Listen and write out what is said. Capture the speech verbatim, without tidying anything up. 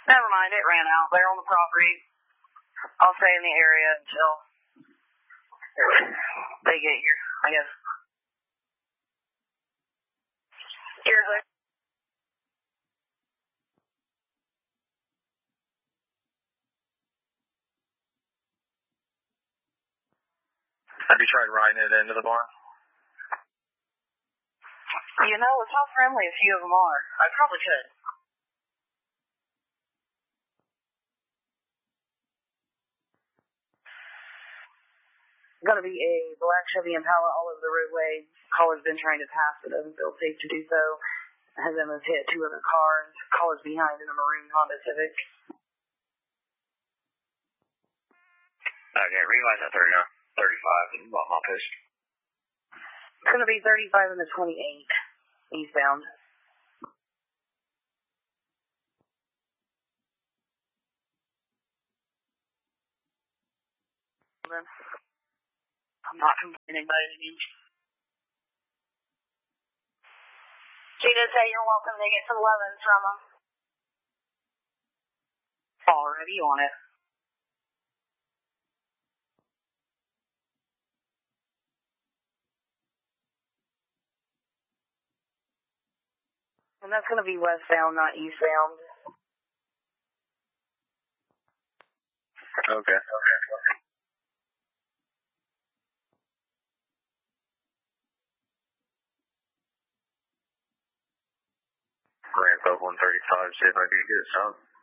Never mind, it ran out. They're on the property. I'll stay in the area until they get here, I guess. Seriously? Have you tried riding it into the barn? You know, with how friendly a few of them are, I probably could. Gonna be a black Chevy Impala all over the roadway. Caller's been trying to pass, but doesn't feel safe to do so. Has almost hit two other cars. Caller's behind in a maroon Honda Civic. Okay, realize that thirty-nine, thirty-five, and what my push. It's gonna be thirty-five and the twenty-eight, eastbound. I'm not complaining by any means. She did say you're welcome to get some lovins from them. Already on it. And that's going to be westbound, not eastbound. Okay. Okay. Ramp up one thirty-five, see if I can get some.